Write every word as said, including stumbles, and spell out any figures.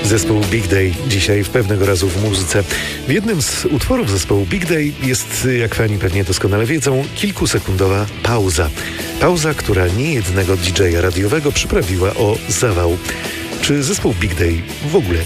Zespół Big Day dzisiaj w Pewnego Razu w muzyce. W jednym z utworów zespołu Big Day jest, jak fani pewnie doskonale wiedzą, kilkusekundowa pauza. Pauza, która niejednego didżeja radiowego przyprawiła o zawał. Czy zespół Big Day w ogóle